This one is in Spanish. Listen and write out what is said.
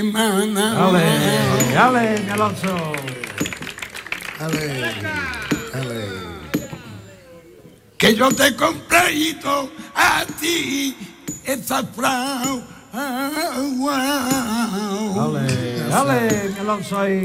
Ale, mi Alonso. Ale. Que yo te compré a ti esa fragua. Ale, mi Alonso ahí.